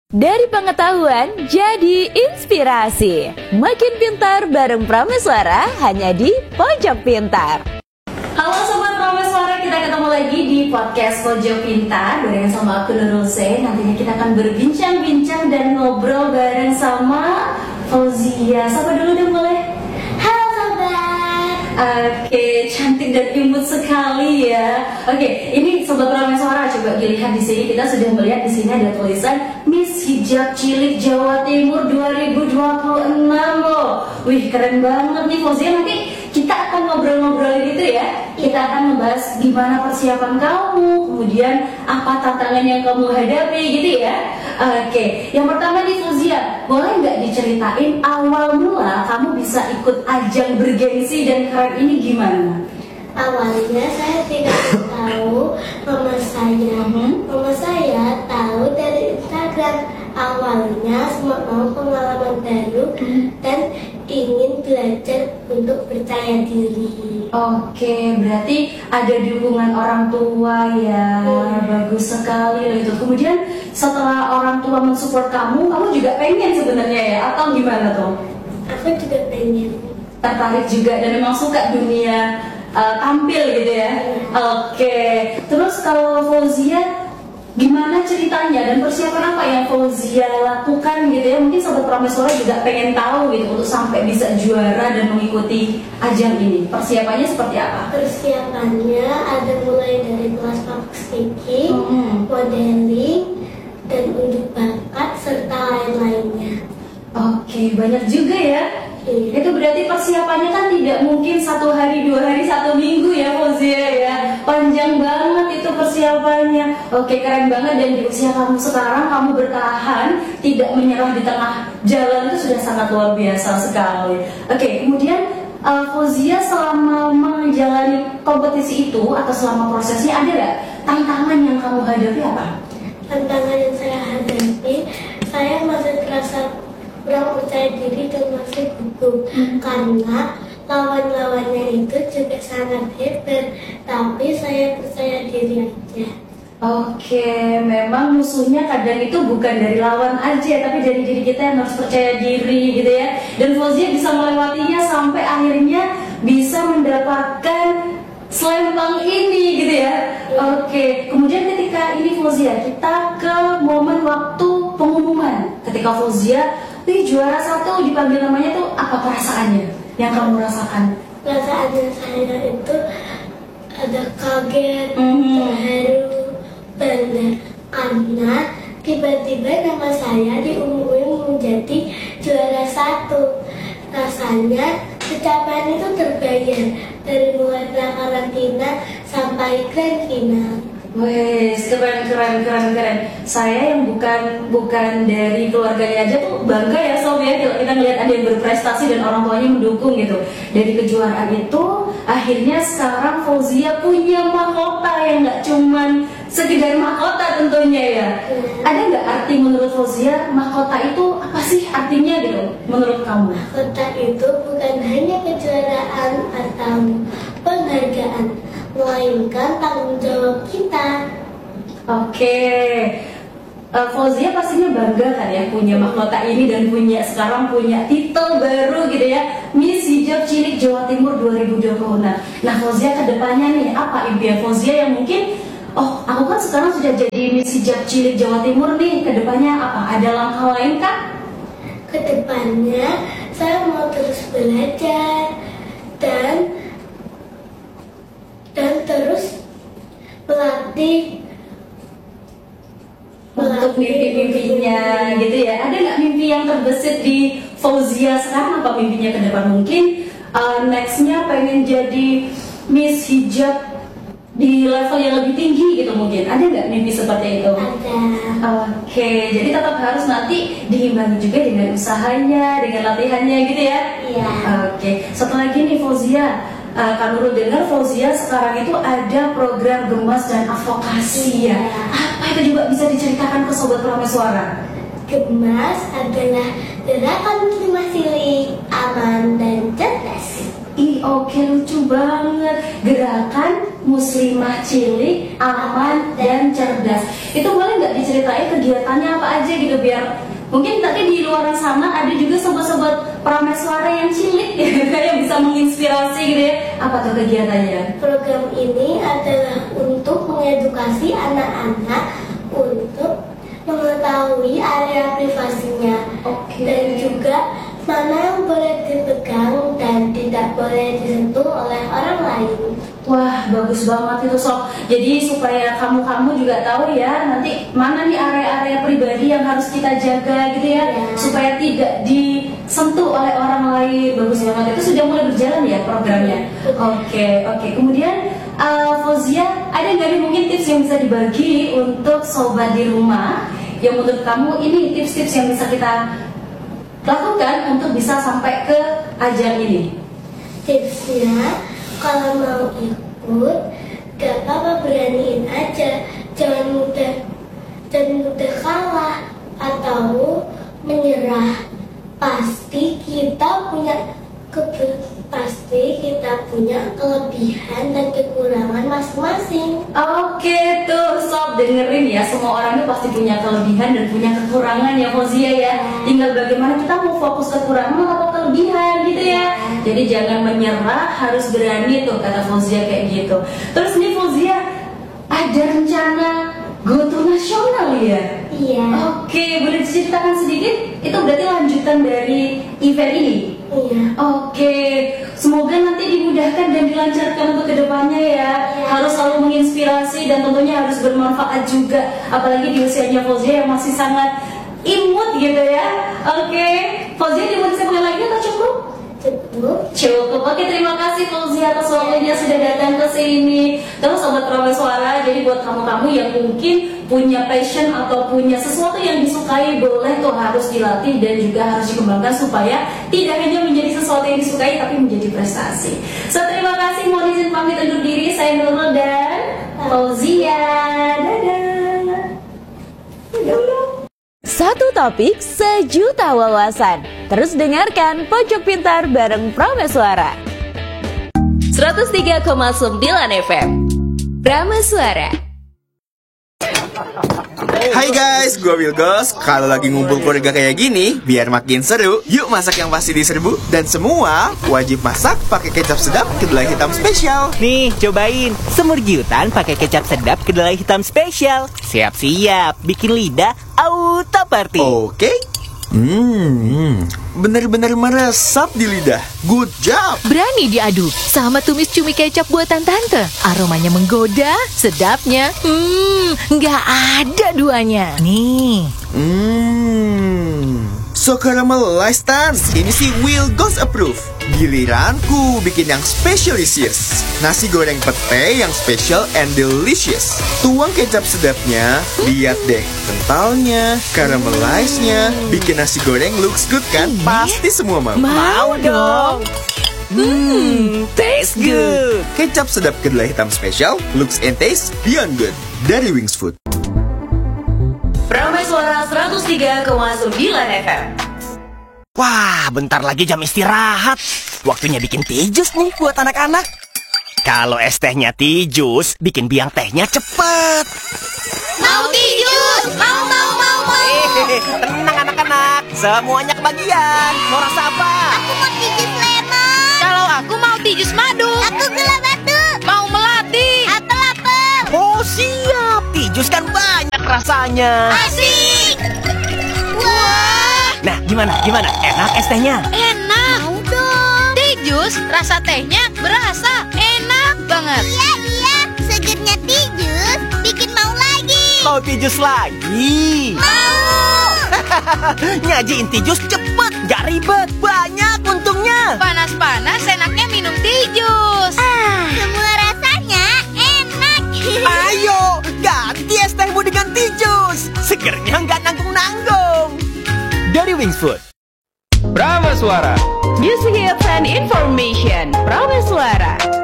Dari pengetahuan jadi inspirasi. Makin pintar bareng Prameswara hanya di Pojok Pintar. Halo Sobat Prameswara, kita ketemu lagi di podcast Pojok Pintar bareng sama aku Nurul C. Nantinya kita akan berbincang-bincang dan ngobrol bareng sama Fauzia. Sapa dulu dong boleh? Halo Sobat. Oke, cantik dan imut sekali ya. Oke, ini Sobat Prameswara coba dilihat di sini, kita sudah melihat di sini ada tulisan Miss Hijab Cilik Jawa Timur 2026 loh. Wih, keren banget nih Fauzia. Nanti kita akan ngobrol-ngobrolin itu ya. Kita akan membahas gimana persiapan kamu, kemudian apa tantangan yang kamu hadapi gitu ya. Oke, yang pertama nih Fauzia, boleh nggak diceritain awal mula kamu bisa ikut ajang bergengsi dan keren ini gimana? Awalnya saya tidak tahu mama saya tahu dari Instagram. Awalnya semua mau pengalaman baru dan ingin belajar untuk percaya diri. Oke, berarti ada dukungan orang tua ya. Bagus sekali loh itu. Kemudian setelah orang tua mensupport kamu juga pengen sebenarnya ya, atau gimana tuh? Aku juga pengen. Tertarik juga dan memang suka dunia tampil gitu ya. Oke. Terus kalau Fauzia gimana ceritanya dan persiapan apa yang Fauzia lakukan gitu ya? Mungkin Sobat Prameswara juga pengen tahu gitu untuk sampai bisa juara dan mengikuti ajang ini. Persiapannya seperti apa? Persiapannya ada mulai dari kelas public speaking, modeling, dan unjuk bakat serta lain-lainnya. Oke, banyak juga ya. Itu berarti persiapannya kan tidak mungkin 1 hari, 2 hari, 1 minggu ya Fauzia ya. Panjang banget itu persiapannya. Oke, keren banget. Dan di usia kamu sekarang kamu bertahan, tidak menyerah di tengah jalan, itu sudah sangat luar biasa sekali. Oke, kemudian Fauzia selama menjalani kompetisi itu atau selama prosesnya ada nggak tantangan yang kamu hadapi apa? Tantangan yang saya hadapi, saya masih terasa kurang percaya diri dan masih gugup karena lawan-lawannya itu juga sangat hebat, tapi saya percaya diri aja. Oke, memang musuhnya kadang itu bukan dari lawan aja, tapi dari diri kita yang harus percaya diri gitu ya. Dan Fauzia bisa melewatinya sampai akhirnya bisa mendapatkan selempang ini gitu ya. Oke, kemudian ketika ini Fauzia, kita ke momen waktu pengumuman. Ketika Fauzia juara 1 dipanggil namanya tuh, apa perasaannya yang kamu rasakan? Perasaannya saya itu ada kaget, terharu, bangga karena tiba-tiba nama saya diumumin menjadi juara 1. Rasanya pencapaian itu terbayar dari mulai karantina sampai grand final. Wes, keren. Saya yang bukan dari keluarganya aja tuh bangga ya Sob ya, kita ngeliat ada yang berprestasi dan orang tuanya mendukung gitu. Dari kejuaraan itu akhirnya sekarang Fauzia punya mahkota yang nggak cuman sekedar mahkota tentunya ya. Ada nggak arti menurut Fauzia mahkota itu apa sih artinya gitu menurut kamu? Mahkota itu bukan hanya kejuaraan atau penghargaan, melainkan tanggung jawab kita. Oke, Fauzia pastinya bangga kan ya punya mahkota ini dan sekarang punya titel baru gitu ya, Miss Hijab Cilik Jawa Timur 2026. Nah Fauzia kedepannya nih apa impian Fauzia yang mungkin aku kan sekarang sudah jadi Miss Hijab Cilik Jawa Timur nih, kedepannya apa? Ada langkah lain kan? Kedepannya saya mau terus belajar dan terus melatih untuk mimpi-mimpinya gitu ya. Ada nggak mimpi yang terbesit di Fauzia sekarang? Apa mimpinya ke depan? Mungkin nextnya pengen jadi Miss Hijab di level yang lebih tinggi gitu mungkin. Ada nggak mimpi seperti itu? Ada. Oke, jadi tetap harus nanti diimbangi juga dengan usahanya, dengan latihannya gitu ya? Iya. Oke, satu lagi nih Fauzia, Kak Nurul dengar Fauzia sekarang itu ada program Gemas dan Advokasi ya. Apa itu juga bisa diceritakan ke Sobat Prameswara? Gemas adalah gerakan muslimah cilik, aman dan cerdas. Oke, lucu banget. Gerakan muslimah cilik, aman dan cerdas. Itu boleh nggak diceritain kegiatannya apa aja gitu biar Mungkin nanti di luar sana ada juga sobat-sobat prameswara yang cilik yang bisa menginspirasi gitu ya. Apa tuh kegiatannya? Program ini adalah untuk mengedukasi anak-anak untuk mengetahui area privasinya. Dan juga mana yang boleh dipegang dan tidak boleh disentuh oleh orang lain. Wah, bagus banget itu Sob. Jadi supaya kamu juga tahu ya nanti mana nih area-area pribadi yang harus kita jaga gitu ya, supaya tidak disentuh oleh orang lain. Bagus banget. Itu sudah mulai berjalan ya programnya. Oke. Kemudian Fauzia, ada nggak nih mungkin tips yang bisa dibagi untuk sobat di rumah yang menurut kamu ini tips-tips yang bisa kita lakukan untuk bisa sampai ke ajang ini? Tipsnya, kalau mau ikut, gak apa-apa, beraniin aja. Jangan mudah kalah atau menyerah. Pasti kita punya kelebihan dan kekurangan masing-masing. Oke tuh Sob, dengerin ya, semua orang itu pasti punya kelebihan dan punya kekurangan ya Fauzia ya. Tinggal bagaimana kita mau fokus kekurangan atau kelebihan gitu ya. Jadi jangan menyerah, harus berani tuh kata Fauzia kayak gitu. Terus nih Fauzia, ada rencana go to nasional ya? Iya. Oke, boleh diceritakan sedikit? Itu berarti lanjutan dari event ini? Iya. Oke, semoga nanti dimudahkan dan dilancarkan untuk kedepannya ya. Harus selalu menginspirasi dan tentunya harus bermanfaat juga. Apalagi di usianya Fauzia yang masih sangat imut gitu ya. Oke, Fauzia dimulai sekali lagi atau cukup? Cukup. Oke, terima kasih Fauzia atas waktunya sudah datang ke sini. Terus sobat prameswara, jadi buat kamu-kamu yang mungkin punya passion atau punya sesuatu yang disukai, boleh tuh harus dilatih dan juga harus dikembangkan supaya tidak hanya menjadi sesuatu yang disukai tapi menjadi prestasi. So, terima kasih, mohon izin pamit undur diri. Saya Nurul dan Fauzia. Dadah. Satu topik, sejuta wawasan. Terus dengarkan Pojok Pintar bareng Prameswara. 103,9 FM Prameswara. Hai guys, gue Wilgos. Kalau lagi ngumpul keluarga kayak gini, biar makin seru, yuk masak yang pasti diserbu. Dan semua wajib masak pakai kecap sedap kedelai hitam spesial. Nih, cobain semur giutan pakai kecap sedap kedelai hitam spesial. Siap-siap, bikin lidah auto party. Oke. Bener-bener meresap di lidah. Good job. Berani diadu sama tumis cumi kecap buatan tante. Aromanya menggoda, sedapnya nggak ada duanya. Nih. So caramelized Tans. Ini sih Wilgos approve. Giliranku bikin yang specialisius. Nasi goreng pete yang special and delicious. Tuang kecap sedapnya. Lihat deh, kentalnya, caramelized-nya. Bikin nasi goreng looks good kan? Pasti semua mau. Mau dong. Taste good. Kecap sedap kedelai hitam special, looks and taste beyond good. Dari Wings Food. Prameswara 103,9 FM. Wah, bentar lagi jam istirahat. Waktunya bikin tijus nih buat anak-anak. Kalau es tehnya tijus, bikin biang tehnya cepet. Mau tijus, mau. Tenang anak-anak, semuanya kebagian. Mau rasa apa? Aku mau tijus lemon. Kalau aku mau tijus madu. Aku gula batu. Mau melati. Aku lapar. Oh siap, tijus kan banyak rasanya. Asik. Wah. Nah, gimana? Enak es tehnya? Enak. Mau dong. Tijus, rasa tehnya berasa enak banget. Iya. Segernya tijus bikin mau lagi. Mau tijus lagi? Mau. Nyajiin tijus cepet, gak ribet, banyak untungnya. Panas-panas enaknya minum tijus. Semua rasanya enak. Ayo, ganti es tehmu dengan tijus. Segernya nggak nanggung-nanggung. Dari Wings Food. Prameswara. Music and information Prameswara.